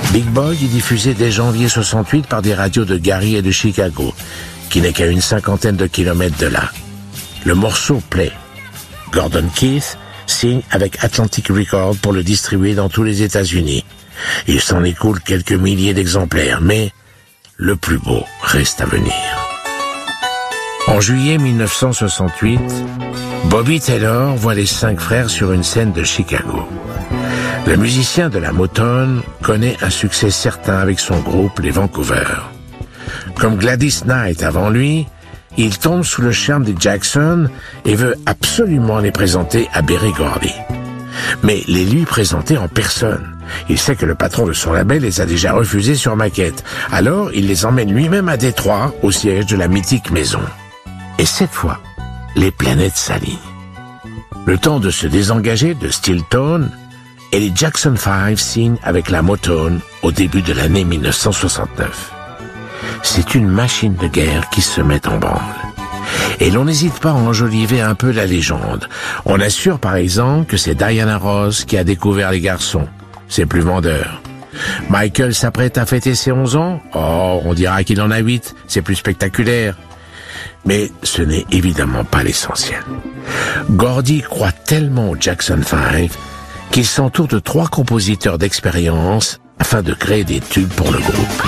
Big Boy est diffusé dès janvier 68 par des radios de Gary et de Chicago, qui n'est qu'à une 50aine de kilomètres de là. Le morceau plaît. Gordon Keith signe avec Atlantic Records pour le distribuer dans tous les États-Unis. Il s'en écoule quelques milliers d'exemplaires, mais le plus beau reste à venir. En juillet 1968, Bobby Taylor voit les 5 frères sur une scène de Chicago. Le musicien de la Motown connaît un succès certain avec son groupe, les Vancouver. Comme Gladys Knight avant lui, il tombe sous le charme des Jackson et veut absolument les présenter à Berry Gordy. Mais les lui présenter en personne. Il sait que le patron de son label les a déjà refusés sur maquette. Alors, il les emmène lui-même à Détroit, au siège de la mythique maison. Et cette fois, les planètes s'alignent. Le temps de se désengager de Steel Tone, et les Jackson 5 signent avec la Motown au début de l'année 1969. C'est une machine de guerre qui se met en branle. Et l'on n'hésite pas à enjoliver un peu la légende. On assure par exemple que c'est Diana Ross qui a découvert les garçons. C'est plus vendeur. Michael s'apprête à fêter ses 11 ans. Oh, on dira qu'il en a 8. C'est plus spectaculaire. Mais ce n'est évidemment pas l'essentiel. Gordy croit tellement aux Jackson 5 qu'il s'entoure de 3 compositeurs d'expérience afin de créer des tubes pour le groupe.